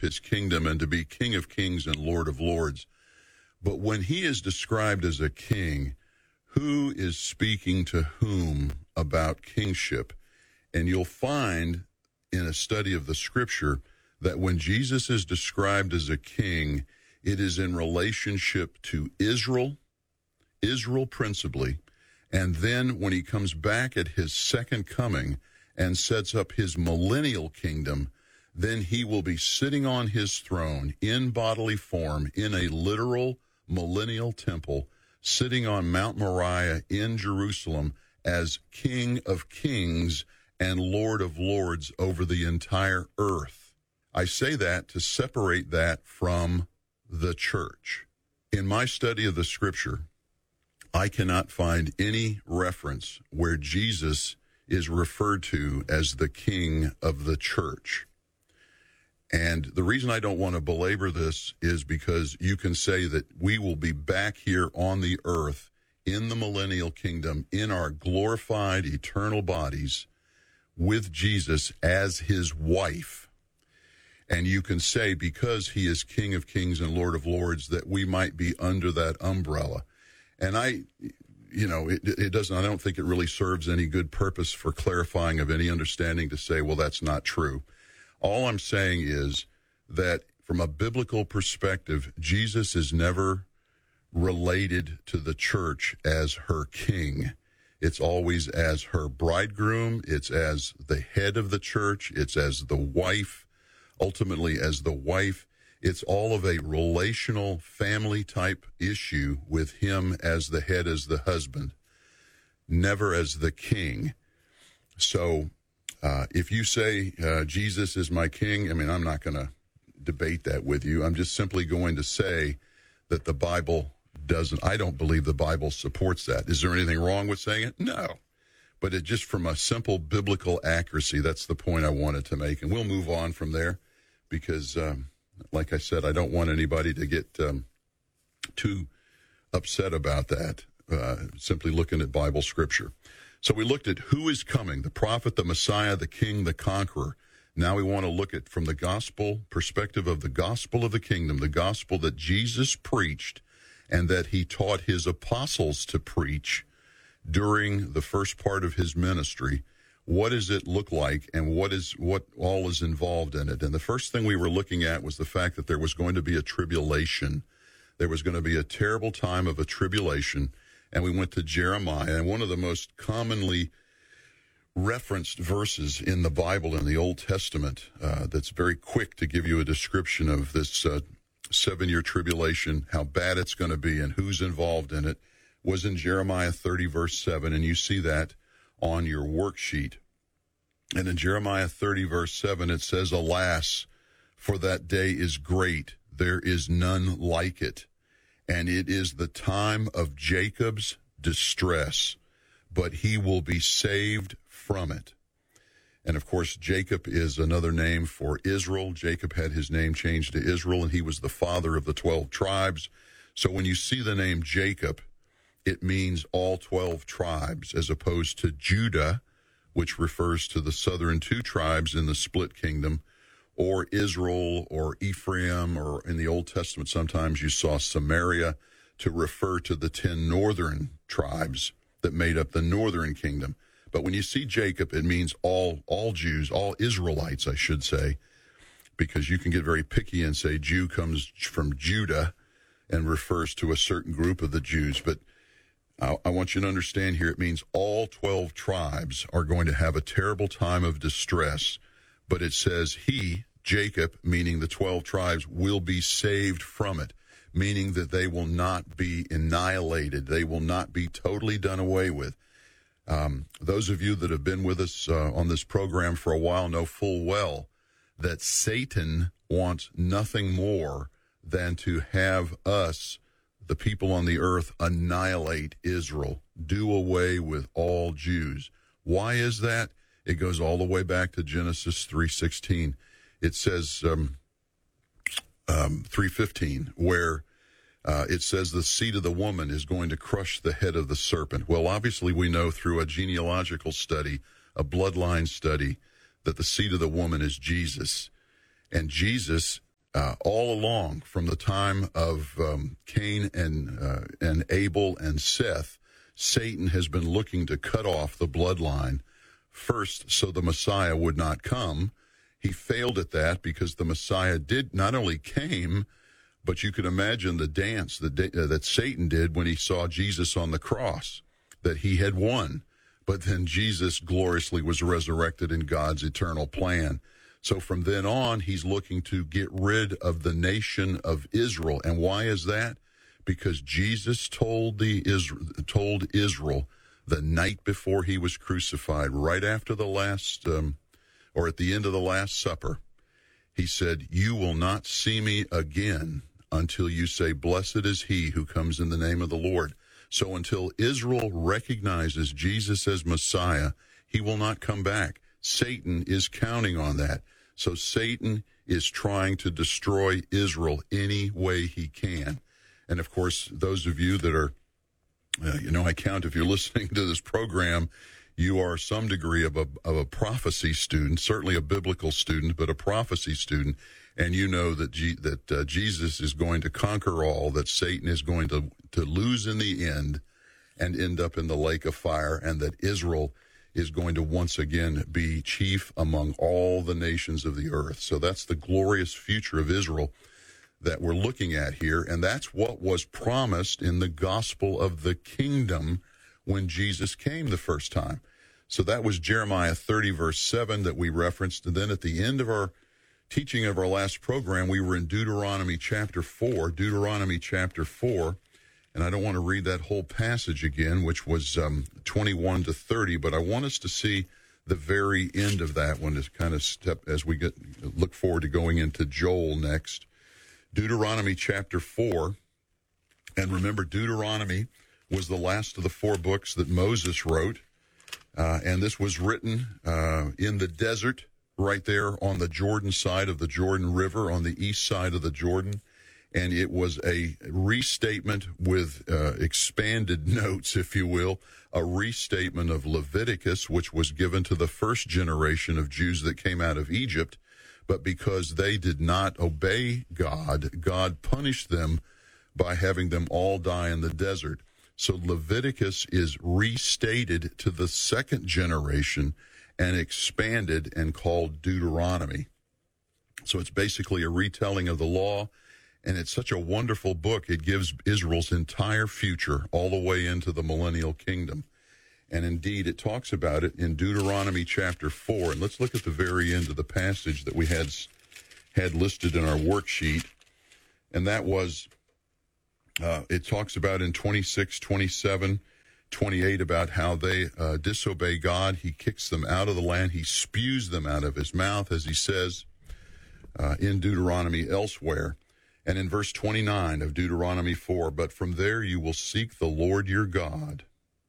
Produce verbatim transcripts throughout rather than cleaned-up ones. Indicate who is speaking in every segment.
Speaker 1: his kingdom and to be King of Kings and Lord of Lords. But when he is described as a king, who is speaking to whom about kingship? And you'll find in a study of the scripture that when Jesus is described as a king, it is in relationship to Israel, Israel principally, and then when he comes back at his second coming and sets up his millennial kingdom, then he will be sitting on his throne in bodily form in a literal millennial temple, sitting on Mount Moriah in Jerusalem as King of Kings and Lord of Lords over the entire earth. I say that to separate that from the church. In my study of the scripture, I cannot find any reference where Jesus is referred to as the king of the church. And the reason I don't want to belabor this is because you can say that we will be back here on the earth in the millennial kingdom in our glorified eternal bodies with Jesus as his wife. And you can say because he is King of Kings and Lord of Lords that we might be under that umbrella. And I, you know, it, it doesn't, I don't think it really serves any good purpose for clarifying of any understanding to say, well, that's not true. All I'm saying is that from a biblical perspective, Jesus is never related to the church as her king. It's always as her bridegroom. It's as the head of the church. It's as the wife, ultimately as the wife. It's all of a relational family type issue with him as the head, as the husband, never as the king. So uh, if you say uh, Jesus is my king, I mean, I'm not going to debate that with you. I'm just simply going to say that the Bible doesn't, I don't believe the Bible supports that. Is there anything wrong with saying it? No. But it just from a simple biblical accuracy, that's the point I wanted to make. And we'll move on from there because, um, like I said, I don't want anybody to get um, too upset about that, uh, simply looking at Bible scripture. So we looked at who is coming, the prophet, the Messiah, the king, the conqueror. Now we want to look at from the gospel perspective of the gospel of the kingdom, the gospel that Jesus preached and that he taught his apostles to preach during the first part of his ministry. What does it look like and what is what all is involved in it? And the first thing we were looking at was the fact that there was going to be a tribulation. There was going to be a terrible time of a tribulation. And we went to Jeremiah, and one of the most commonly referenced verses in the Bible in the Old Testament uh, that's very quick to give you a description of this uh, seven-year tribulation, how bad it's going to be and who's involved in it, was in Jeremiah thirty, verse seven, and you see that on your worksheet. And in Jeremiah thirty, verse seven, it says, "Alas, for that day is great, there is none like it. And it is the time of Jacob's distress, but he will be saved from it." And, of course, Jacob is another name for Israel. Jacob had his name changed to Israel, and he was the father of the twelve tribes. So when you see the name Jacob, it means all twelve tribes, as opposed to Judah, which refers to the southern two tribes in the split kingdom, or Israel or Ephraim, or in the Old Testament sometimes you saw Samaria to refer to the ten northern tribes that made up the northern kingdom. But when you see Jacob, it means all all Jews, all Israelites, I should say, because you can get very picky and say Jew comes from Judah and refers to a certain group of the Jews. But I, I want you to understand here, it means all twelve tribes are going to have a terrible time of distress. But it says he, Jacob, meaning the twelve tribes, will be saved from it, meaning that they will not be annihilated. They will not be totally done away with. Um, those of you that have been with us uh, on this program for a while know full well that Satan wants nothing more than to have us, the people on the earth, annihilate Israel, do away with all Jews. Why is that? It goes all the way back to Genesis three sixteen. It says um, um, three fifteen, where uh, it says the seed of the woman is going to crush the head of the serpent. Well, obviously we know through a genealogical study, a bloodline study, that the seed of the woman is Jesus. And Jesus Uh, all along, from the time of um, Cain and uh, and Abel and Seth, Satan has been looking to cut off the bloodline first so the Messiah would not come. He failed at that because the Messiah did not only came, but you can imagine the dance that, uh, that Satan did when he saw Jesus on the cross, that he had won. But then Jesus gloriously was resurrected in God's eternal plan. So from then on, he's looking to get rid of the nation of Israel. And why is that? Because Jesus told the Israel, told Israel the night before he was crucified, right after the last, um, or at the end of the Last Supper, he said, "You will not see me again until you say, 'Blessed is he who comes in the name of the Lord.'" So until Israel recognizes Jesus as Messiah, he will not come back. Satan is counting on that. So Satan is trying to destroy Israel any way he can. And, of course, those of you that are, uh, you know, I count if you're listening to this program, you are some degree of a, of a prophecy student, certainly a biblical student, but a prophecy student. And you know that G, that uh, Jesus is going to conquer all, that Satan is going to, to lose in the end and end up in the lake of fire, and that Israel is going to once again be chief among all the nations of the earth. So that's the glorious future of Israel that we're looking at here, and that's what was promised in the gospel of the kingdom when Jesus came the first time. So that was Jeremiah thirty, verse seven that we referenced, and then at the end of our teaching of our last program, we were in Deuteronomy chapter four, Deuteronomy chapter four, and I don't want to read that whole passage again, which was um, twenty-one to thirty, but I want us to see the very end of that one as kind of step as we get look forward to going into Joel next. Deuteronomy chapter four, and remember, Deuteronomy was the last of the four books that Moses wrote, uh, and this was written uh, in the desert right there on the Jordan side of the Jordan River, on the east side of the Jordan. And it was a restatement with uh, expanded notes, if you will, a restatement of Leviticus, which was given to the first generation of Jews that came out of Egypt. But because they did not obey God, God punished them by having them all die in the desert. So Leviticus is restated to the second generation and expanded and called Deuteronomy. So it's basically a retelling of the law. And it's such a wonderful book. It gives Israel's entire future all the way into the millennial kingdom. And indeed, it talks about it in Deuteronomy chapter four. And let's look at the very end of the passage that we had, had listed in our worksheet. And that was, uh, it talks about in twenty-six, twenty-seven, twenty-eight about how they uh, disobey God. He kicks them out of the land. He spews them out of his mouth, as he says uh, in Deuteronomy elsewhere. And in verse twenty-nine of Deuteronomy four, "But from there you will seek the Lord your God,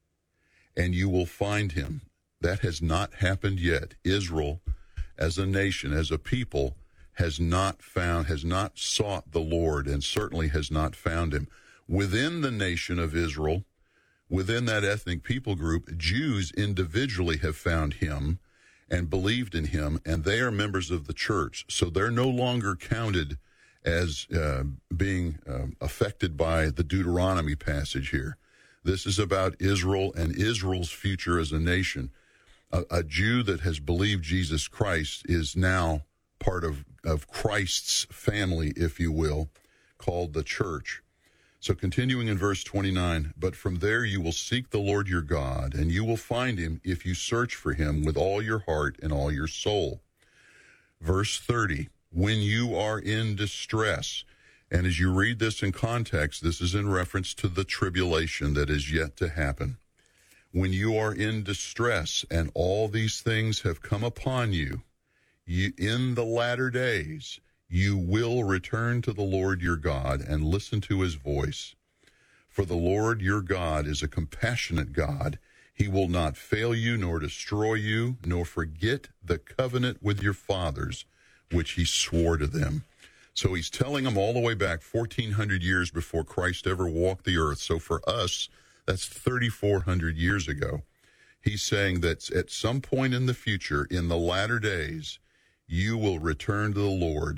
Speaker 1: and you will find him." That has not happened yet. Israel, as a nation, as a people, has not found, has not sought the Lord, and certainly has not found him. Within the nation of Israel, within that ethnic people group, Jews individually have found him and believed in him, and they are members of the church. So they're no longer counted as uh, being uh, affected by the Deuteronomy passage here. This is about Israel and Israel's future as a nation. A, a Jew that has believed Jesus Christ is now part of, of Christ's family, if you will, called the church. So continuing in verse twenty-nine, "But from there you will seek the Lord your God, and you will find him if you search for him with all your heart and all your soul." Verse thirty, "When you are in distress," and as you read this in context, this is in reference to the tribulation that is yet to happen. "When you are in distress and all these things have come upon you, you in the latter days, you will return to the Lord your God and listen to his voice. For the Lord your God is a compassionate God. He will not fail you nor destroy you, nor forget the covenant with your fathers, which he swore to them." So he's telling them all the way back fourteen hundred years before Christ ever walked the earth. So for us, that's thirty-four hundred years ago. He's saying that at some point in the future, in the latter days, you will return to the Lord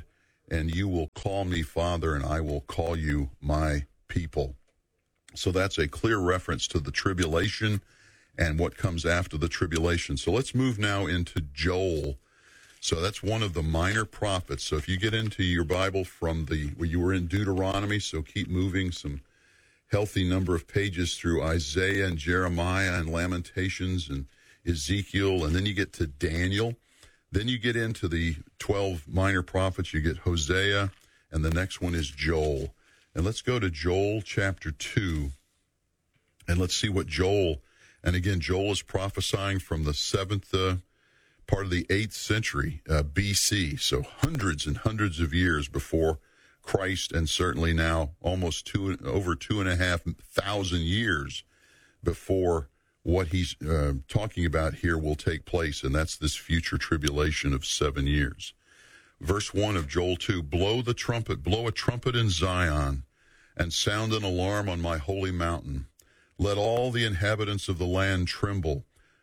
Speaker 1: and you will call me Father, and I will call you my people. So that's a clear reference to the tribulation and what comes after the tribulation. So let's move now into Joel. So that's one of the minor prophets. So if you get into your Bible from the, where you were in Deuteronomy, so keep moving some healthy number of pages through Isaiah and Jeremiah and Lamentations and Ezekiel, and then you get to Daniel. Then you get into the twelve minor prophets. You get Hosea, and the next one is Joel. And let's go to Joel chapter two, and let's see what Joel, and again, Joel is prophesying from the seventh uh, part of the eighth century uh, B C, so hundreds and hundreds of years before Christ, and certainly now almost two, over two and a half thousand years before what he's uh, talking about here will take place, and that's this future tribulation of seven years. Verse one of Joel two, blow the trumpet, blow a trumpet in Zion, and sound an alarm on my holy mountain. Let all the inhabitants of the land tremble,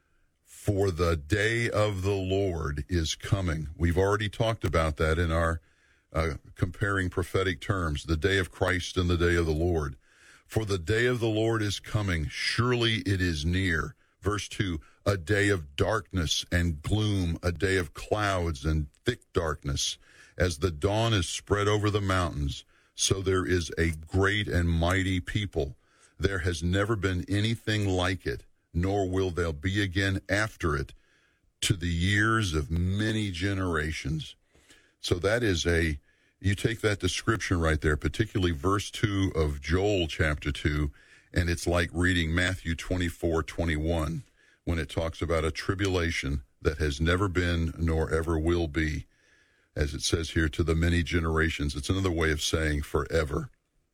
Speaker 1: for the day of the Lord is coming. We've already talked about that in our uh, comparing prophetic terms, the day of Christ and the day of the Lord. For the day of the Lord is coming, surely it is near. Verse two, a day of darkness and gloom, a day of clouds and thick darkness. As the dawn is spread over the mountains, so there is a great and mighty people. There has never been anything like it, nor will there be again after it, to the years of many generations. So that is a, you take that description right there, particularly verse two of Joel chapter two, and it's like reading Matthew twenty-four twenty-one, when it talks about a tribulation that has never been nor ever will be, as it says here, to the many generations. It's another way of saying forever.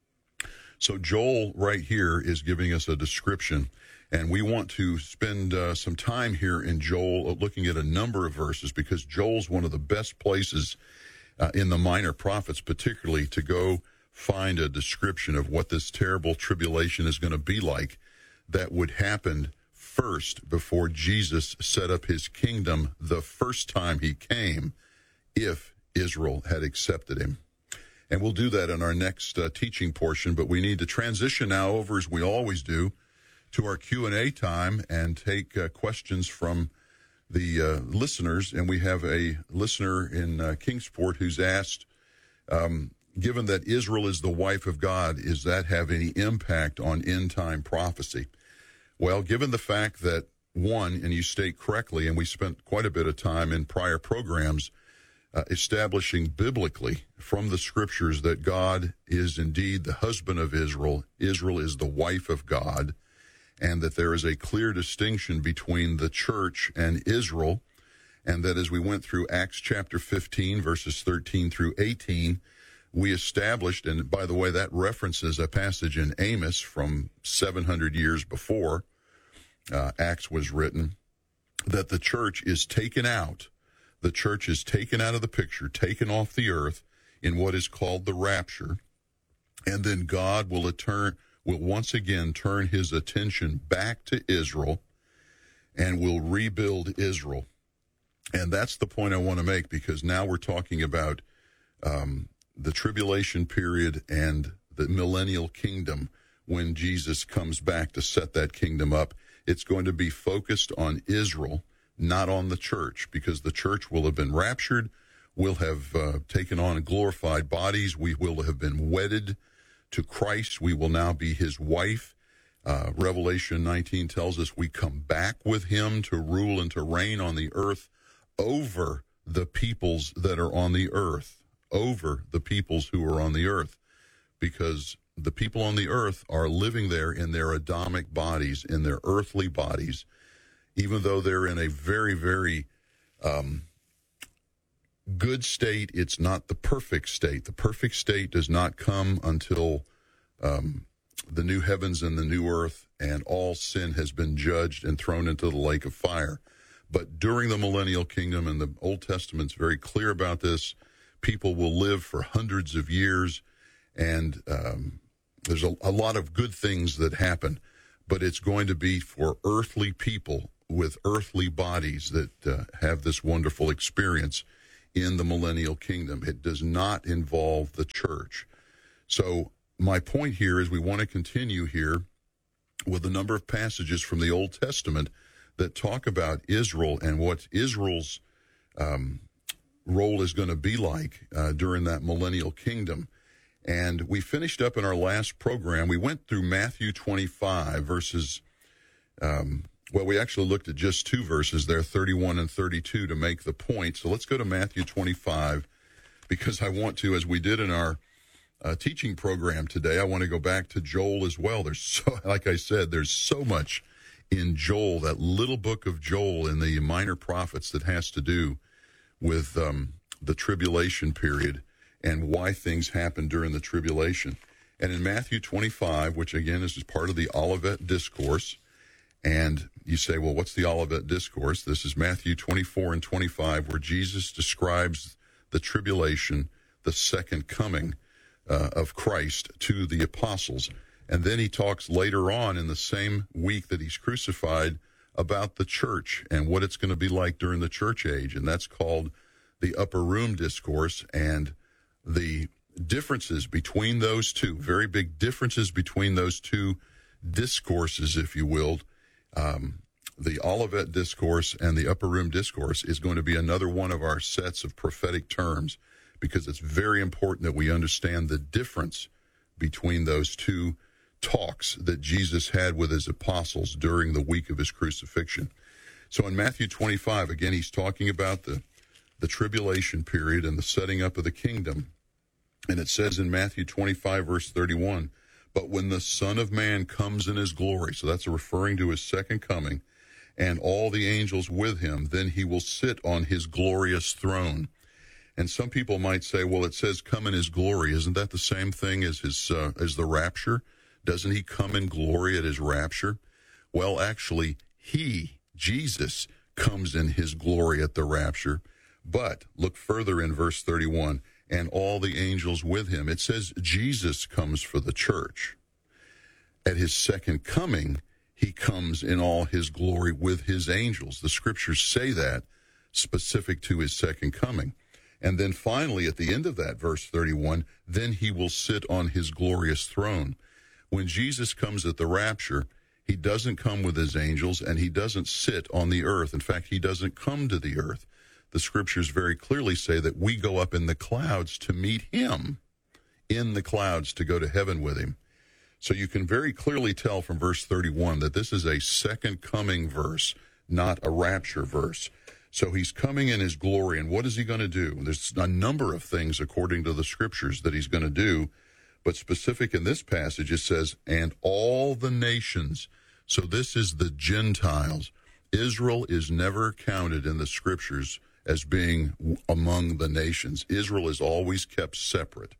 Speaker 1: So Joel right here is giving us a description, and we want to spend uh, some time here in Joel looking at a number of verses, because Joel's one of the best places uh, in the minor prophets, particularly to go find a description of what this terrible tribulation is going to be like that would happen first before Jesus set up his kingdom the first time he came, if Israel had accepted him. And we'll do that in our next uh, teaching portion, but we need to transition now over, as we always do, to our Q and A time and take uh, questions from the uh, listeners. And we have a listener in uh, Kingsport who's asked, um, given that Israel is the wife of God, does that have any impact on end-time prophecy? Well, given the fact that, one, and you state correctly, and we spent quite a bit of time in prior programs Uh, establishing biblically from the scriptures that God is indeed the husband of Israel, Israel is the wife of God, and that there is a clear distinction between the church and Israel, and that as we went through Acts chapter fifteen, verses thirteen through eighteen, we established, and by the way, that references a passage in Amos from seven hundred years before uh, Acts was written, that the church is taken out. The church is taken out of the picture, taken off the earth in what is called the rapture, and then God will, turn, will once again turn his attention back to Israel and will rebuild Israel. And that's the point I want to make, because now we're talking about um, the tribulation period and the millennial kingdom when Jesus comes back to set that kingdom up. It's going to be focused on Israel, not on the church, because the church will have been raptured, will have uh, taken on glorified bodies. We will have been wedded to Christ. We will now be his wife. Uh, Revelation nineteen tells us we come back with him to rule and to reign on the earth over the peoples that are on the earth, over the peoples who are on the earth, because the people on the earth are living there in their Adamic bodies, in their earthly bodies, even though they're in a very, very um, good state. It's not the perfect state. The perfect state does not come until um, the new heavens and the new earth, and all sin has been judged and thrown into the lake of fire. But during the millennial kingdom, and the Old Testament's very clear about this, people will live for hundreds of years, and um, there's a, a lot of good things that happen, but it's going to be for earthly people with earthly bodies that uh, have this wonderful experience in the millennial kingdom. It does not involve the church. So my point here is we want to continue here with a number of passages from the Old Testament that talk about Israel and what Israel's um, role is going to be like uh, during that millennial kingdom. And we finished up in our last program. We went through Matthew twenty-five verses, um, well, we actually looked at just two verses there, thirty-one and thirty-two, to make the point. So let's go to Matthew twenty-five, because I want to, as we did in our uh, teaching program today, I want to go back to Joel as well. There's so, like I said, there's so much in Joel, that little book of Joel in the Minor Prophets, that has to do with um, the tribulation period and why things happen during the tribulation. And in Matthew twenty-five, which again is part of the Olivet Discourse, and you say, well, what's the Olivet Discourse? This is Matthew twenty-four and twenty-five, where Jesus describes the tribulation, the second coming uh, of Christ to the apostles. And then he talks later on in the same week that he's crucified about the church and what it's going to be like during the church age. And that's called the Upper Room Discourse. And the differences between those two, very big differences between those two discourses, if you will, um, the Olivet Discourse and the Upper Room Discourse, is going to be another one of our sets of prophetic terms, because it's very important that we understand the difference between those two talks that Jesus had with his apostles during the week of his crucifixion. So in Matthew twenty-five, again, he's talking about the the tribulation period and the setting up of the kingdom. And it says in Matthew twenty-five, verse thirty-one, but when the Son of Man comes in his glory, so that's referring to his second coming, and all the angels with him, then he will sit on his glorious throne. And some people might say, well, it says come in his glory. Isn't that the same thing as his uh, as the rapture? Doesn't he come in glory at his rapture? Well, actually, he, Jesus, comes in his glory at the rapture. But look further in verse thirty-one, and all the angels with him. It says Jesus comes for the church. At his second coming, he comes in all his glory with his angels. The scriptures say that, specific to his second coming. And then finally, at the end of that, verse thirty-one, then he will sit on his glorious throne. When Jesus comes at the rapture, he doesn't come with his angels, and he doesn't sit on the earth. In fact, he doesn't come to the earth. The scriptures very clearly say that we go up in the clouds to meet him, in the clouds to go to heaven with him. So you can very clearly tell from verse thirty-one that this is a second coming verse, not a rapture verse. So he's coming in his glory, and what is he going to do? There's a number of things, according to the scriptures, that he's going to do. But specific in this passage, it says, and all the nations. So this is the Gentiles. Israel is never counted in the scriptures as being among the nations. Israel is always kept separate.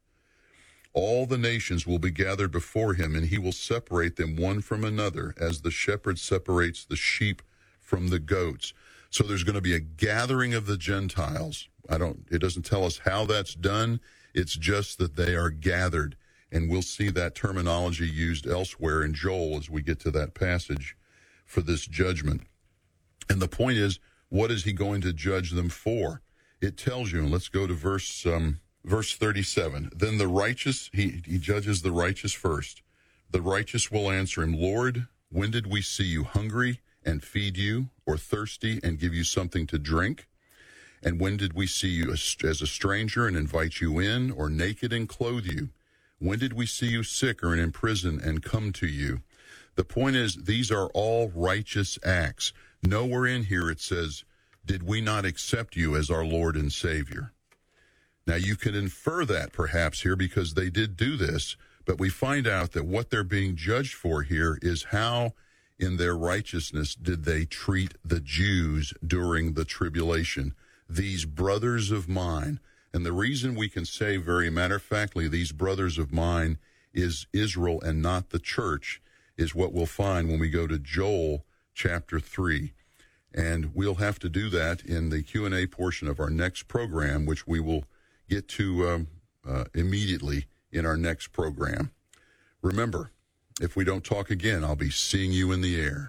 Speaker 1: All the nations will be gathered before him, and he will separate them one from another, as the shepherd separates the sheep from the goats. So there's going to be a gathering of the Gentiles. I don't, it doesn't tell us how that's done. It's just that they are gathered. And we'll see that terminology used elsewhere in Joel as we get to that passage for this judgment. And the point is, what is he going to judge them for? It tells you, and let's go to verse um, verse thirty-seven. Then the righteous, he, he judges the righteous first. The righteous will answer him, Lord, when did we see you hungry and feed you, or thirsty and give you something to drink? And when did we see you as a stranger and invite you in, or naked and clothe you? When did we see you sick or in prison and come to you? The point is, these are all righteous acts. Nowhere in here it says, did we not accept you as our Lord and Savior? Now, you can infer that perhaps here because they did do this, but we find out that what they're being judged for here is how, in their righteousness, did they treat the Jews during the tribulation. These brothers of mine. And the reason we can say very matter-of-factly, these brothers of mine is Israel and not the church, is what we'll find when we go to Joel chapter three. And we'll have to do that in the Q and A portion of our next program, which we will get to um, uh, immediately in our next program. Remember, if we don't talk again, I'll be seeing you in the air.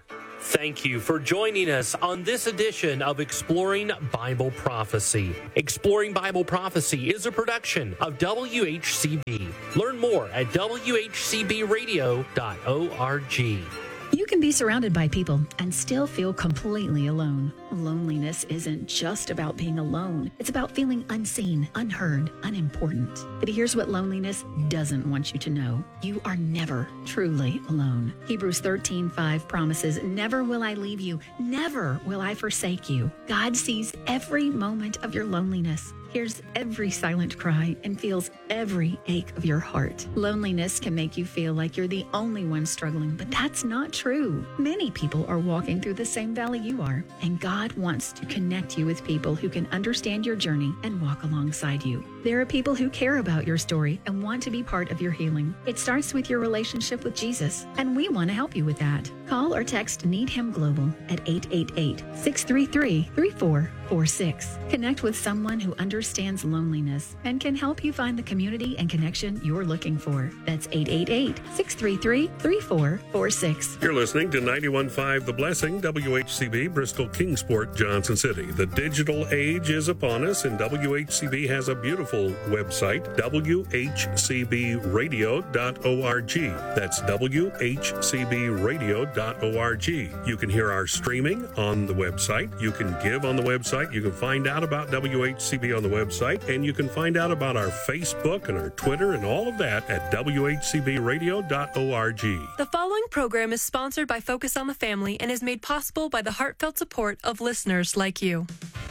Speaker 2: Thank you for joining us on this edition of Exploring Bible Prophecy. Exploring Bible Prophecy is a production of W H C B. Learn more at w h c b radio dot org.
Speaker 3: You can be surrounded by people and still feel completely alone. Loneliness isn't just about being alone. It's about feeling unseen, unheard, unimportant. But here's what loneliness doesn't want you to know. You are never truly alone. Hebrews thirteen five promises, "Never will I leave you. Never will I forsake you." God sees every moment of your loneliness, hears every silent cry, and feels every ache of your heart. Loneliness can make you feel like you're the only one struggling, but that's not true. Many people are walking through the same valley you are, and God wants to connect you with people who can understand your journey and walk alongside you. There are people who care about your story and want to be part of your healing. It starts with your relationship with Jesus, and we want to help you with that. Call or text Need Him Global at eight eight eight, six three three, three four four six. Connect with someone who understands loneliness and can help you find the community and connection you're looking for. That's eight eight eight, six three three, three four four six.
Speaker 4: You're listening to ninety-one point five The Blessing, W H C B, Bristol, Kingsport, Johnson City. The digital age is upon us, and W H C B has a beautiful website, w h c b radio dot org. That's w h c b radio dot org. You can hear our streaming on the website. You can give on the website. You can find out about W H C B on the website, and you can find out about our Facebook and our Twitter and all of that at w h c b radio dot org.
Speaker 5: The following program is sponsored by Focus on the Family and is made possible by the heartfelt support of listeners like you.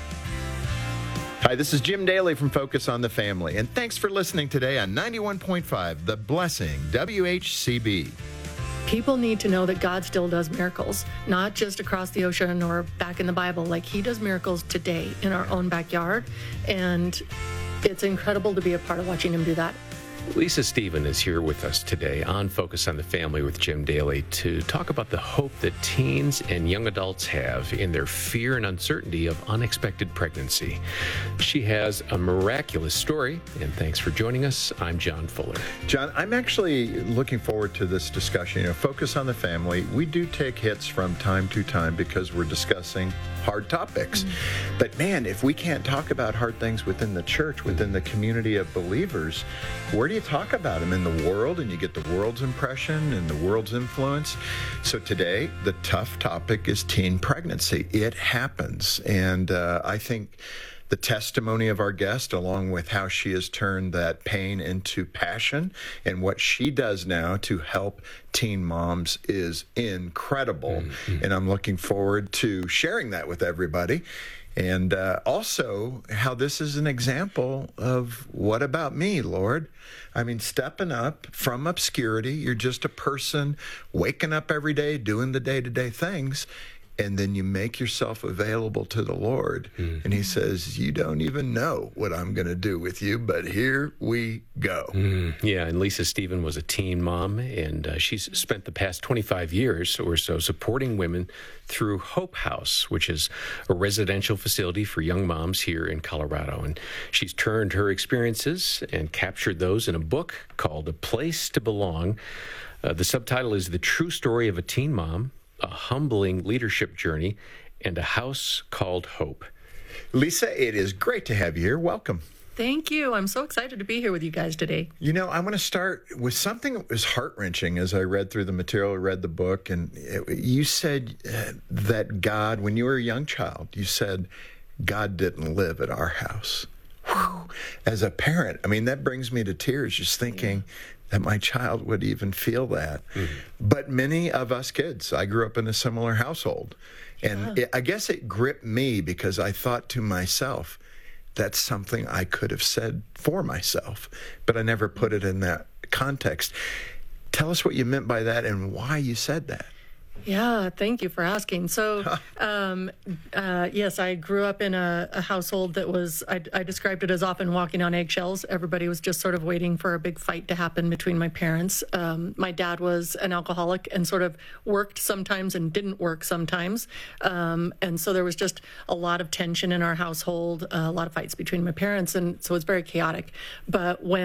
Speaker 6: Hi, this is Jim Daly from Focus on the Family, and thanks for listening today on ninety-one point five The Blessing, W H C B.
Speaker 7: People need to know that God still does miracles, not just across the ocean or back in the Bible. Like, He does miracles today in our own backyard, and it's incredible to be a part of watching Him do that.
Speaker 8: Lisa Stephen is here with us today on Focus on the Family with Jim Daly to talk about the hope that teens and young adults have in their fear and uncertainty of unexpected pregnancy. She has a miraculous story, and thanks for joining us. I'm John Fuller.
Speaker 6: John, I'm actually looking forward to this discussion. You know, Focus on the Family, we do take hits from time to time because we're discussing hard topics. Mm-hmm. But man, if we can't talk about hard things within the church, within the community of believers, where do you talk about them? In the world, and you get the world's impression and the world's influence. So today, the tough topic is teen pregnancy. It happens. And uh, I think the testimony of our guest, along with how she has turned that pain into passion and what she does now to help teen moms, is incredible. Mm-hmm. And I'm looking forward to sharing that with everybody. And uh, also how this is an example of, what about me, Lord? I mean, stepping up from obscurity. You're just a person waking up every day, doing the day-to-day things. And then you make yourself available to the Lord. Mm-hmm. And He says, you don't even know what I'm going to do with you, but here we go.
Speaker 8: Mm, yeah, and Lisa Stephen was a teen mom, and uh, she's spent the past twenty-five years or so supporting women through Hope House, which is a residential facility for young moms here in Colorado. And she's turned her experiences and captured those in a book called A Place to Belong. Uh, the subtitle is The True Story of a Teen Mom, A Humbling Leadership Journey, and a House Called Hope.
Speaker 6: Lisa, it is great to have you here. Welcome.
Speaker 7: Thank you. I'm so excited to be here with you guys today.
Speaker 6: You know, I want to start with something that was heart-wrenching as I read through the material, I read the book, and it, you said uh, that God, when you were a young child, you said, God didn't live at our house. Whew. As a parent, I mean, that brings me to tears just thinking, yeah, that my child would even feel that. Mm-hmm. But many of us kids, I grew up in a similar household. And yeah. it, I guess it gripped me because I thought to myself, that's something I could have said for myself, but I never put it in that context. Tell us what you meant by that and why you said that.
Speaker 7: Yeah, thank you for asking. So, um, uh, yes, I grew up in a, a household that was, I, I described it as often walking on eggshells. Everybody was just sort of waiting for a big fight to happen between my parents. Um, my dad was an alcoholic and sort of worked sometimes and didn't work sometimes. Um, and so there was just a lot of tension in our household, uh, a lot of fights between my parents. And so it was very chaotic. But when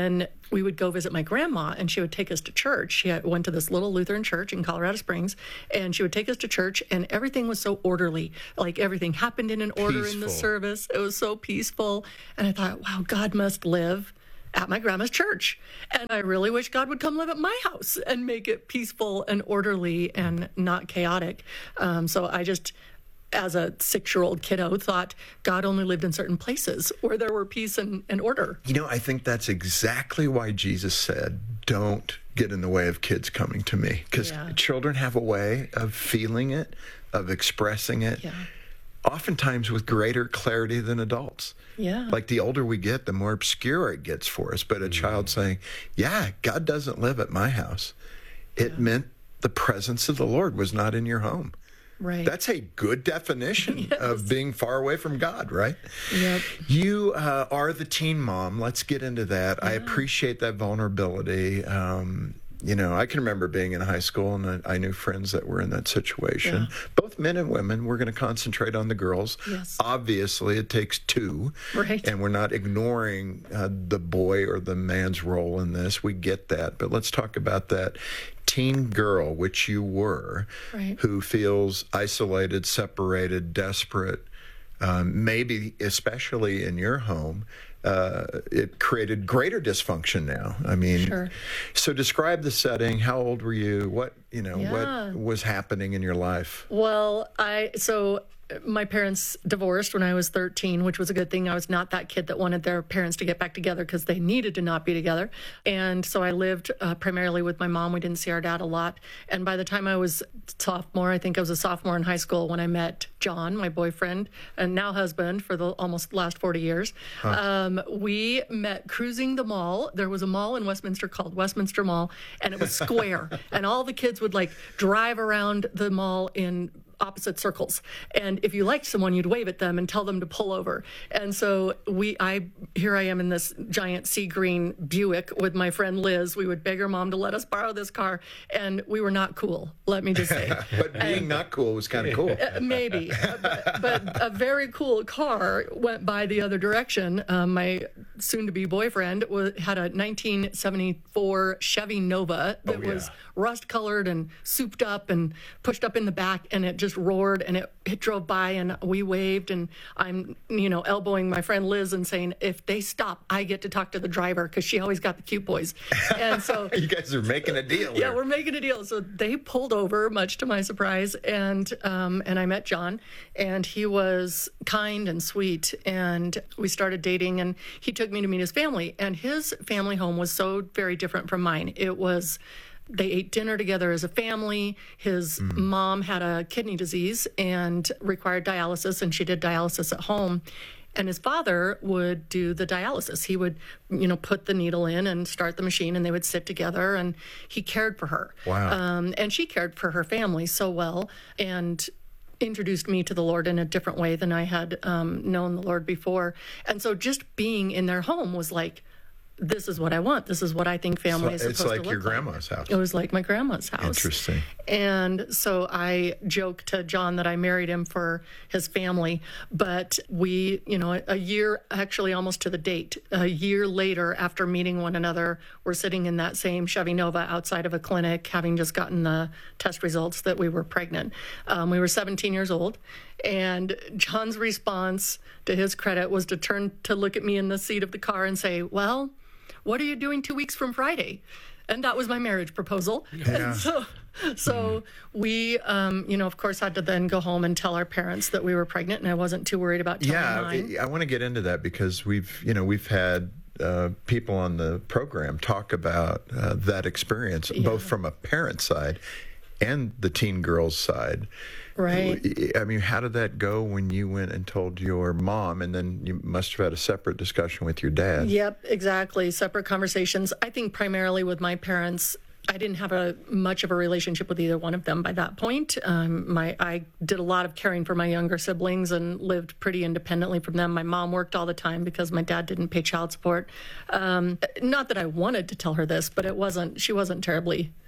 Speaker 7: we would go visit my grandma, and she would take us to church. She had, went to this little Lutheran church in Colorado Springs, and she would take us to church, and everything was so orderly. Like, everything happened in an order peaceful. In the service. It was so peaceful. And I thought, wow, God must live at my grandma's church. And I really wish God would come live at my house and make it peaceful and orderly and not chaotic. Um, so I just, as a six-year-old kiddo, thought God only lived in certain places where there were peace and, and order.
Speaker 6: You know, I think that's exactly why Jesus said, don't get in the way of kids coming to me. Because yeah. children have a way of feeling it, of expressing it, yeah. oftentimes with greater clarity than adults.
Speaker 7: Yeah.
Speaker 6: Like, the older we get, the more obscure it gets for us. But a mm. child saying, yeah, God doesn't live at my house, it yeah. meant the presence of the Lord was not in your home.
Speaker 7: Right.
Speaker 6: That's a good definition yes. of being far away from God, right?
Speaker 7: Yep.
Speaker 6: You uh, are the teen mom. Let's get into that. Yeah. I appreciate that vulnerability. Um, you know, I can remember being in high school, and I, I knew friends that were in that situation. Yeah. Both men and women. We're going to concentrate on the girls.
Speaker 7: Yes.
Speaker 6: Obviously, it takes two.
Speaker 7: Right.
Speaker 6: And we're not ignoring uh, the boy or the man's role in this. We get that. But let's talk about that teen girl, which you were,
Speaker 7: right.
Speaker 6: who feels isolated, separated, desperate, um, maybe especially in your home. Uh, it created greater dysfunction now. I mean,
Speaker 7: sure.
Speaker 6: So describe the setting. How old were you? What, you know,
Speaker 7: yeah.
Speaker 6: what was happening in your life?
Speaker 7: Well, I, so my parents divorced when I was thirteen, which was a good thing. I was not that kid that wanted their parents to get back together because they needed to not be together. And so I lived uh, primarily with my mom. We didn't see our dad a lot. And by the time I was sophomore, I think I was a sophomore in high school when I met John, my boyfriend, and now husband for the almost last forty years. Huh. Um, we met cruising the mall. There was a mall in Westminster called Westminster Mall, and it was square. And all the kids would like drive around the mall in opposite circles, and if you liked someone, you'd wave at them and tell them to pull over. And so we I here I am in this giant sea green Buick with my friend Liz. We would beg her mom to let us borrow this car, and we were not cool, let me just say.
Speaker 6: But being
Speaker 7: and,
Speaker 6: not cool was kind of cool.
Speaker 7: Uh, maybe uh, but, but a very cool car went by the other direction. Um, my soon-to-be boyfriend was, had a nineteen seventy-four Chevy Nova that oh, yeah. was rust-colored and souped up and pushed up in the back, and it just roared, and it, it drove by, and we waved, and I'm, you know, elbowing my friend Liz and saying, if they stop, I get to talk to the driver, because she always got the cute boys. And so
Speaker 6: you guys are making a deal.
Speaker 7: Yeah,
Speaker 6: there.
Speaker 7: we're making a deal. So they pulled over, much to my surprise, and um, and I met John, and he was kind and sweet, and we started dating, and he took me to meet his family, and his family home was so very different from mine. It was They ate dinner together as a family. His mm. mom had a kidney disease and required dialysis, and she did dialysis at home. And his father would do the dialysis. He would, you know, put the needle in and start the machine, and they would sit together, and he cared for her.
Speaker 6: Wow.
Speaker 7: Um, and she cared for her family so well, and introduced me to the Lord in a different way than I had um, known the Lord before. And so just being in their home was like, this is what I want. This is what I think family is supposed to look like.
Speaker 6: It's like your grandma's house.
Speaker 7: It was like my grandma's house.
Speaker 6: Interesting.
Speaker 7: And so I joke to John that I married him for his family. But we, you know, a year, actually almost to the date, a year later after meeting one another, we're sitting in that same Chevy Nova outside of a clinic, having just gotten the test results that we were pregnant. Um, we were seventeen years old. And John's response, to his credit, was to turn to look at me in the seat of the car and say, well, what are you doing two weeks from Friday? And that was my marriage proposal.
Speaker 6: Yeah.
Speaker 7: And so so mm. we, um, you know, of course, had to then go home and tell our parents that we were pregnant, and I wasn't too worried about telling
Speaker 6: yeah,
Speaker 7: mine.
Speaker 6: I want to get into that because we've, you know, we've had uh, people on the program talk about uh, that experience, yeah. both from a parent side and the teen girl's side.
Speaker 7: Right.
Speaker 6: I mean, how did that go when you went and told your mom, and then you must have had a separate discussion with your dad?
Speaker 7: Yep, exactly. Separate conversations. I think primarily with my parents, I didn't have a much of a relationship with either one of them by that point. Um, my I did a lot of caring for my younger siblings and lived pretty independently from them. My mom worked all the time because my dad didn't pay child support. Um, not that I wanted to tell her this, but it wasn't. She wasn't terribly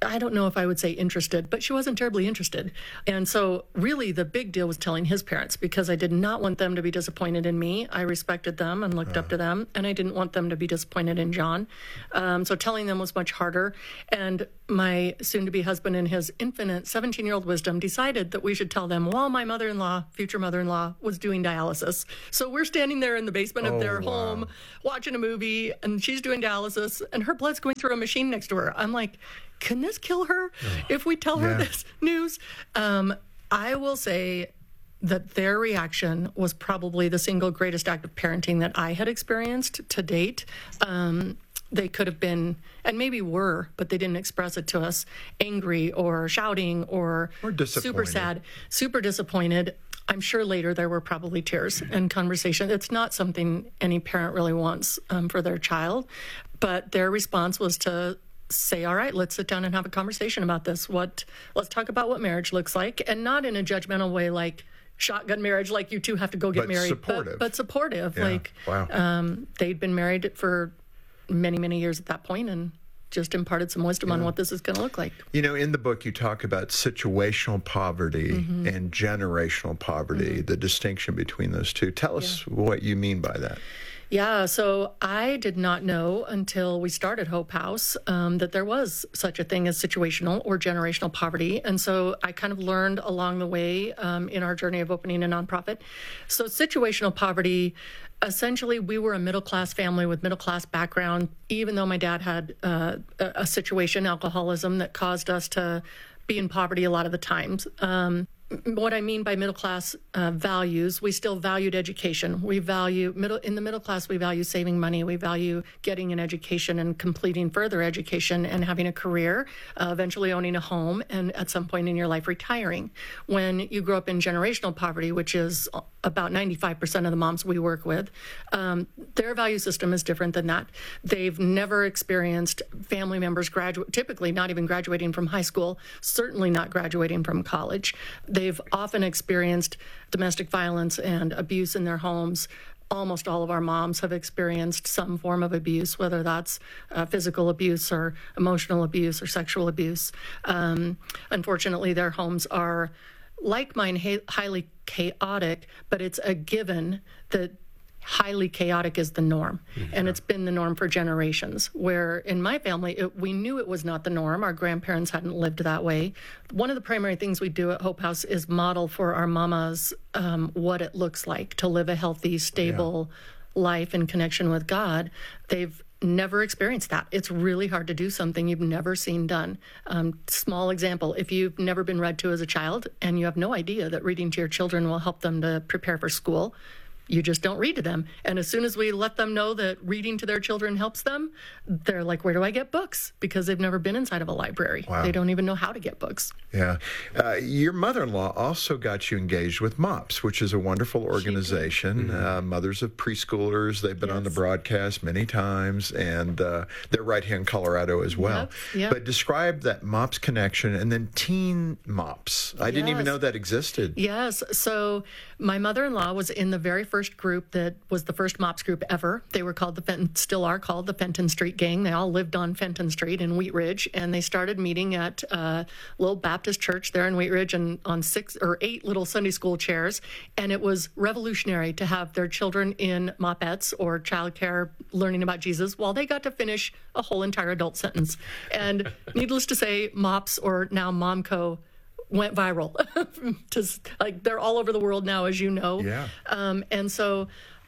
Speaker 7: I don't know if I would say interested, but she wasn't terribly interested. And so really the big deal was telling his parents, because I did not want them to be disappointed in me. I respected them and looked uh. up to them, and I didn't want them to be disappointed in John. Um, so telling them was much harder. And my soon-to-be husband, in his infinite seventeen-year-old wisdom, decided that we should tell them while my mother-in-law, future mother-in-law, was doing dialysis. So we're standing there in the basement oh, of their wow. home watching a movie, and she's doing dialysis, and her blood's going through a machine next to her. I'm like, can this kill her if we tell yeah. her this news? Um, I will say that their reaction was probably the single greatest act of parenting that I had experienced to date. Um, they could have been, and maybe were, but they didn't express it to us, angry or shouting or,
Speaker 6: or
Speaker 7: super sad, super disappointed. I'm sure later there were probably tears and conversation. It's not something any parent really wants um, for their child, but their response was to say, all right, let's sit down and have a conversation about this. What, let's talk about what marriage looks like, and not in a judgmental way like shotgun marriage, like you two have to go get
Speaker 6: but
Speaker 7: married.
Speaker 6: Supportive.
Speaker 7: But, but supportive.
Speaker 6: Yeah.
Speaker 7: Like
Speaker 6: wow.
Speaker 7: um, they'd been married for many, many years at that point, and just imparted some wisdom yeah. on what this is going to look like.
Speaker 6: You know, in the book, you talk about situational poverty mm-hmm. and generational poverty, mm-hmm. the distinction between those two. Tell us yeah. what you mean by that.
Speaker 7: Yeah, so I did not know until we started Hope House um, that there was such a thing as situational or generational poverty. And so I kind of learned along the way um, in our journey of opening a nonprofit. So situational poverty, essentially, we were a middle-class family with middle-class background, even though my dad had uh, a, a situation, alcoholism, that caused us to be in poverty a lot of the times. Um, What I mean by middle class uh, values, we still valued education. We value middle in the middle class. We value saving money. We value getting an education and completing further education and having a career, uh, eventually owning a home, and at some point in your life retiring. When you grow up in generational poverty, which is about ninety-five percent of the moms we work with, um, their value system is different than that. They've never experienced family members graduate, typically not even graduating from high school, certainly not graduating from college. They've often experienced domestic violence and abuse in their homes. Almost all of our moms have experienced some form of abuse, whether that's uh, physical abuse or emotional abuse or sexual abuse. Um, unfortunately, their homes are, like mine, ha- highly chaotic, but it's a given that highly chaotic is the norm. Mm-hmm. And it's been the norm for generations, where in my family, it, we knew it was not the norm. Our grandparents hadn't lived that way. One of the primary things we do at Hope House is model for our mamas um, what it looks like to live a healthy, stable yeah. life in connection with God. They've never experienced that. It's really hard to do something you've never seen done. Um, small example, if you've never been read to as a child and you have no idea that reading to your children will help them to prepare for school, you just don't read to them. And as soon as we let them know that reading to their children helps them, they're like, where do I get books? Because they've never been inside of a library.
Speaker 6: Wow.
Speaker 7: They don't even know how to get books.
Speaker 6: Yeah. Uh, your mother-in-law also got you engaged with MOPS, which is a wonderful organization. Mm-hmm. Uh, mothers of preschoolers. They've been yes. on the broadcast many times, and uh, they're right here in Colorado as well.
Speaker 7: Yep. Yep.
Speaker 6: But describe that MOPS connection, and then Teen MOPS. I yes. didn't even know that existed.
Speaker 7: Yes. So my mother-in-law was in the very first group that was the first MOPS group ever. They were called the Fenton, still are called the Fenton Street Gang. They all lived on Fenton Street in Wheat Ridge, and they started meeting at uh, Little Baptist Church there in Wheat Ridge, and on six or eight little Sunday school chairs. And it was revolutionary to have their children in mopettes or childcare learning about Jesus while they got to finish a whole entire adult sentence. And needless to say, MOPS, or now MOMCO, went viral. Just like they're all over the world now, as you know.
Speaker 6: Yeah.
Speaker 7: Um, and so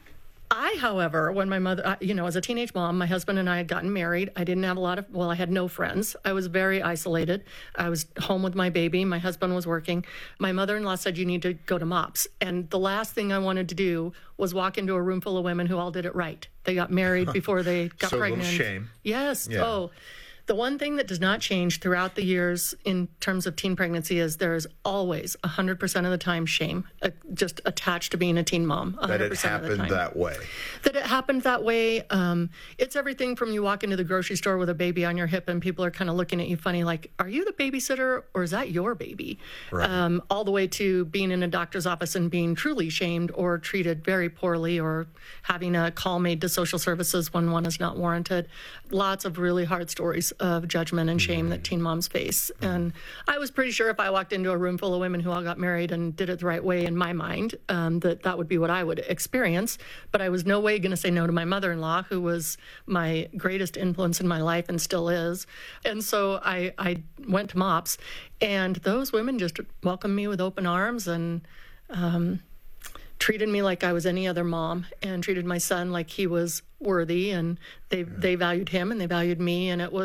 Speaker 7: I, however, when my mother, you know, as a teenage mom, my husband and I had gotten married. I didn't have a lot of, well, I had no friends. I was very isolated. I was home with my baby. My husband was working. My mother-in-law said, you need to go to MOPS. And the last thing I wanted to do was walk into a room full of women who all did it right. They got married before they got
Speaker 6: so
Speaker 7: pregnant.
Speaker 6: So a little shame.
Speaker 7: Yes.
Speaker 6: Yeah.
Speaker 7: Oh, the one thing that does not change throughout the years in terms of teen pregnancy is there is always one hundred percent of the time shame uh, just attached to being a teen mom. one hundred percent
Speaker 6: that it happened that way.
Speaker 7: That it happened that way. Um, it's everything from you walk into the grocery store with a baby on your hip and people are kind of looking at you funny like, are you the babysitter or is that your baby?
Speaker 6: Right.
Speaker 7: Um, all the way to being in a doctor's office and being truly shamed or treated very poorly, or having a call made to social services when one is not warranted. lots of really hard stories of judgment and shame that teen moms face. And I was pretty sure if I walked into a room full of women who all got married and did it the right way, in my mind, um, that that would be what I would experience. But I was no way going to say no to my mother-in-law, who was my greatest influence in my life and still is. And so I, I went to MOPS, and those women just welcomed me with open arms and um, treated me like I was any other mom, and treated my son like he was worthy, and they they valued him and they valued me, and it was